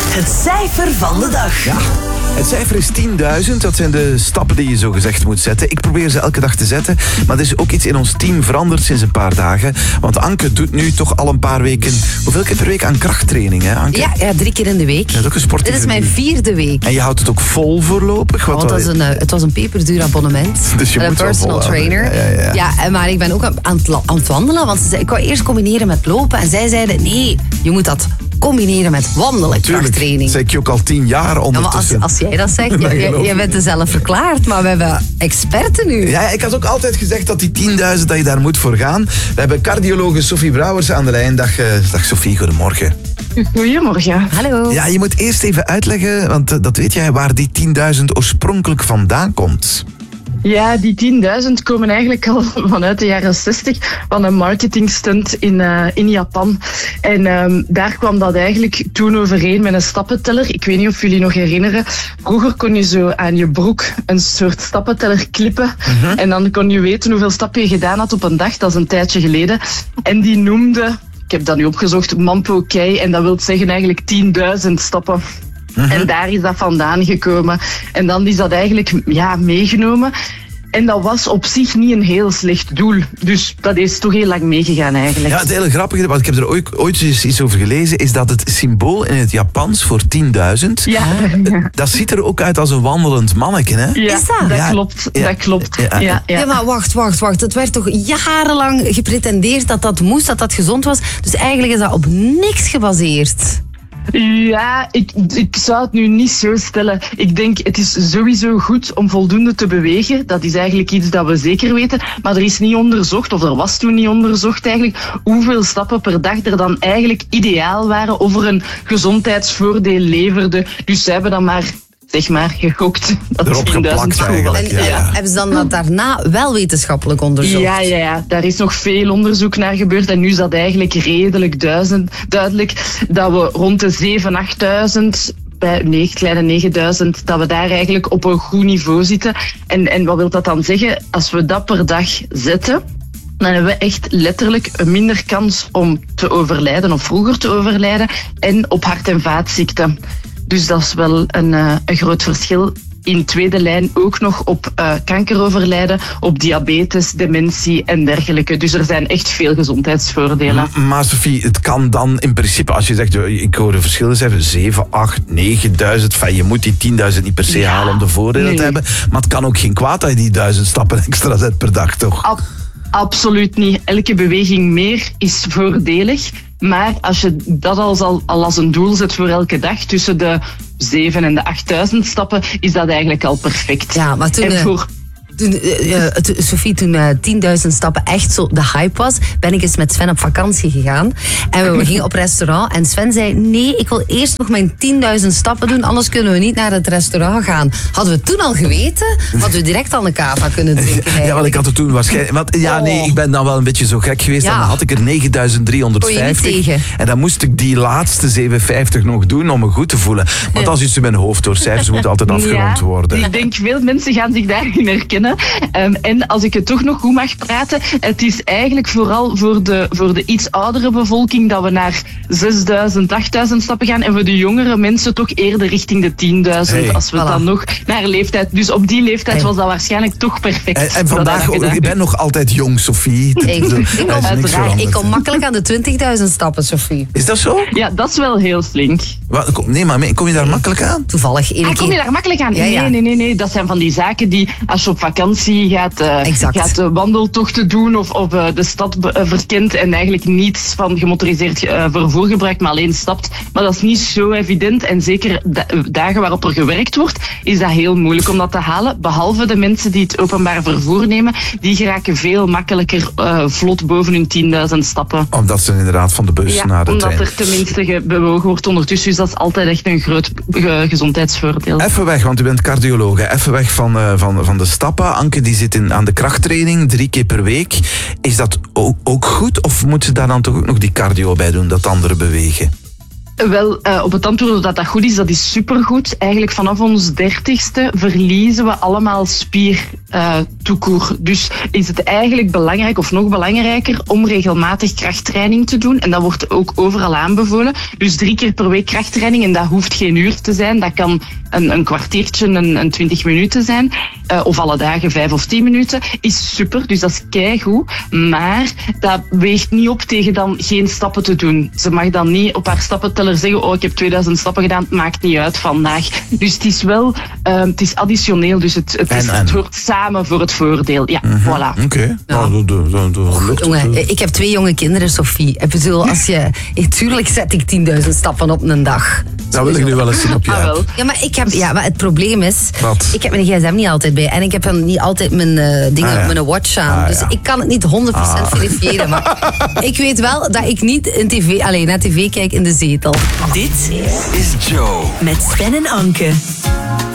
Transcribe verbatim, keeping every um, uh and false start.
Het cijfer van de dag. Ja, het cijfer is tienduizend. Dat zijn de stappen die je zo gezegd moet zetten. Ik probeer ze elke dag te zetten. Maar er is ook iets in ons team veranderd sinds een paar dagen. Want Anke doet nu toch al een paar weken... Hoeveel keer per week aan krachttraining, hè Anke? Ja, ja, drie keer in de week. Dat is ook een sportieve Dit is mijn week. vierde week. En je houdt het ook vol voorlopig? Wat Oh, het, was een, uh, het was een peperduur abonnement. Dus je met een moet wel personal volhouden. trainer. Ja, ja, ja. Ja, maar ik ben ook aan het, aan het wandelen. Want ze zei, ik wou eerst combineren met lopen. En zij zeiden, nee, je moet dat combineren met wandelen, krachttraining. Dat zeg ik je ook al tien jaar Ja, maar als, ondertussen. als jij dat zegt, Dat je, geloof je ik. bent er zelf verklaard. Maar we hebben experten nu. Ja, ik had ook altijd gezegd dat die tienduizend, dat je daar moet voor gaan. We hebben cardiologe Sophie Brouwers aan de lijn. Dag, uh, dag Sophie, goedemorgen. Goedemorgen. Hallo. Ja, je moet eerst even uitleggen, want uh, dat weet jij, waar die tienduizend oorspronkelijk vandaan komt. Ja, die tienduizend komen eigenlijk al vanuit de jaren zestig van een marketingstunt in, uh, in Japan. En um, daar kwam dat eigenlijk toen overeen met een stappenteller. Ik weet niet of jullie nog herinneren. Vroeger kon je zo aan je broek een soort stappenteller klippen. Mm-hmm. En dan kon je weten hoeveel stappen je gedaan had op een dag. Dat is een tijdje geleden. En die noemde, ik heb dat nu opgezocht, Mampo Kei. En dat wil zeggen eigenlijk tienduizend stappen. Mm-hmm. En daar is dat vandaan gekomen. En dan is dat eigenlijk ja, meegenomen. En dat was op zich niet een heel slecht doel. Dus dat is toch heel lang meegegaan eigenlijk. Ja, het hele grappige, want ik heb er ooit, ooit eens iets over gelezen, is dat het symbool in het Japans voor tienduizend, Ja. dat ziet er ook uit als een wandelend manneke, hè? Ja, Is dat? dat Ja. klopt. Ja. Dat klopt. Ja. Ja, ja. Ja, maar wacht, wacht, wacht. Het werd toch jarenlang gepretendeerd dat dat moest, dat dat gezond was. Dus eigenlijk is dat op niks gebaseerd. Ja, ik, ik zou het nu niet zo stellen. Ik denk, het is sowieso goed om voldoende te bewegen. Dat is eigenlijk iets dat we zeker weten. Maar er is niet onderzocht, of er was toen niet onderzocht eigenlijk, hoeveel stappen per dag er dan eigenlijk ideaal waren of er een gezondheidsvoordeel leverde. Dus ze hebben dan maar... zeg maar, gegokt. Dat Erop tienduizend geplakt goed was. eigenlijk. En Ja, eh, ja. hebben ze dan dat daarna wel wetenschappelijk onderzocht? Ja, ja, ja, daar is nog veel onderzoek naar gebeurd. En nu is dat eigenlijk redelijk duizend, duidelijk dat we rond de zeven, achtduizend... bij nee, kleine negenduizend, dat we daar eigenlijk op een goed niveau zitten. En, en wat wil dat dan zeggen? Als we dat per dag zetten, dan hebben we echt letterlijk een minder kans om te overlijden of vroeger te overlijden en op hart- en vaatziekten. Dus dat is wel een, uh, een groot verschil. In tweede lijn ook nog op uh, kanker overlijden, op diabetes, dementie en dergelijke. Dus er zijn echt veel gezondheidsvoordelen. M- Maar Sophie, het kan dan in principe, als je zegt, ik hoor de verschillen zeggen, zeven, acht, negenduizend, enfin, je moet die tienduizend niet per se Ja, halen om de voordelen nee. te hebben. Maar het kan ook geen kwaad dat je die duizend stappen extra zet per dag, toch? Ab- absoluut niet. Elke beweging meer is voordelig. Maar als je dat als, al, al als een doel zet voor elke dag, tussen de zeven en de achtduizend stappen, is dat eigenlijk al perfect. Ja, maar toen... En eh, voor... Toen, uh, uh, to- Sophie, toen uh, tienduizend stappen echt zo de hype was, ben ik eens met Sven op vakantie gegaan. En we, we gingen op restaurant en Sven zei, nee, ik wil eerst nog mijn tienduizend stappen doen, anders kunnen we niet naar het restaurant gaan. Hadden we toen al geweten, hadden we direct al een cava kunnen drinken. Ja, want ik had het toen waarschijnlijk... Want, ja, nee, ik ben dan wel een beetje zo gek geweest. Ja. Dan had ik er negenduizend driehonderdvijftig. Kon je niet tegen. En dan moest ik die laatste zevenhonderdzestig nog doen om me goed te voelen. Want dat is iets in mijn hoofd, door cijfers moeten altijd afgerond Ja, worden. ik denk veel mensen gaan zich daarin herkennen. Um, en als ik het toch nog goed mag praten, het is eigenlijk vooral voor de, voor de iets oudere bevolking dat we naar zesduizend, achtduizend stappen gaan. En voor de jongere mensen toch eerder richting de tienduizend. Hey. Als we Voilà. dan nog naar leeftijd. Dus op die leeftijd Hey. was dat waarschijnlijk toch perfect. En, en dat vandaag, dat ook, gedaan je bent nog altijd jong, Sophie. Ik, ik, Er is kom, niks uiteraard. veranderd. ik kom makkelijk aan de twintigduizend stappen, Sophie. Is dat zo? Ja, dat is wel heel flink. Wat, kom- nee, maar kom je daar makkelijk aan? Toevallig. één Ah, kom je keer. daar makkelijk aan? Ja, ja. Nee, nee, nee, nee. Dat zijn van die zaken die als je op vakantie gaat, uh, Exact. gaat uh, wandeltochten doen of, of uh, de stad be- uh, verkent en eigenlijk niets van gemotoriseerd uh, vervoer gebruikt, maar alleen stapt. Maar dat is niet zo evident. En zeker da- dagen waarop er gewerkt wordt, is dat heel moeilijk om dat te halen. Behalve de mensen die het openbaar vervoer nemen, die geraken veel makkelijker uh, vlot boven hun tienduizend stappen. Omdat ze inderdaad van de bus Ja, naar de omdat trein. er tenminste ge- bewogen wordt ondertussen. Dus dat is altijd echt een groot ge- gezondheidsvoordeel. Even weg, want u bent cardiologe. Even weg van, uh, van, van de stappen. Anke die zit in, aan de krachttraining, drie keer per week. Is dat ook, ook goed? Of moet ze daar dan toch ook nog die cardio bij doen, dat andere bewegen? Wel, uh, op het antwoord dat dat goed is, dat is supergoed. Eigenlijk vanaf ons dertigste verliezen we allemaal spiertoevoer. toekoer. Dus is het eigenlijk belangrijk, of nog belangrijker, om regelmatig krachttraining te doen. En dat wordt ook overal aanbevolen. Dus drie keer per week krachttraining. En dat hoeft geen uur te zijn. Dat kan een, een kwartiertje, een, een twintig minuten zijn. Uh, of alle dagen vijf of tien minuten. Is super, dus dat is keigoed. Maar dat weegt niet op tegen dan geen stappen te doen. Ze mag dan niet op haar stappenteller zeggen, oh, ik heb tweeduizend stappen gedaan, het maakt niet uit vandaag. Dus het is wel, uh, het is additioneel, dus het, het, is, En, en. het hoort samen voor het voordeel. Ja, Mhm. voilà. Oké. Okay. Nou, dat- dat- dat lukt. Jongen, ik heb twee jonge kinderen, Sophie. Ik bedoel, als je... Tuurlijk zet ik tienduizend stappen op een dag. Dat wil ik nu wel eens zien op je Ah, wel. app. Ja, maar, ik heb, ja, maar het probleem is... Wat? Ik heb mijn gsm niet altijd bij. En ik heb dan niet altijd mijn uh, dingen Ah, ja. op mijn watch aan. Ah, dus ja. ik kan het niet honderd procent verifiëren. Maar ik weet wel dat ik niet in tv, alleen naar tv kijk in de zetel. Dit Is Joe. met Sven en Anke.